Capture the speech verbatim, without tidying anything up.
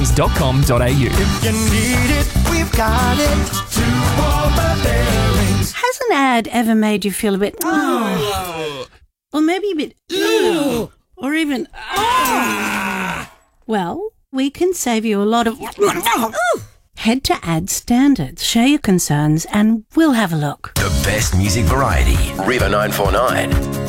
bearings dot com dot a u. If you need it, we've got it. Two Warmer Bearings. Has an ad ever made you feel a bit, oh, or maybe a bit, ew, or even, oh? Well, we can save you a lot of. Head to Ad Standards, share your concerns, and we'll have a look. The best music variety. River nine four nine.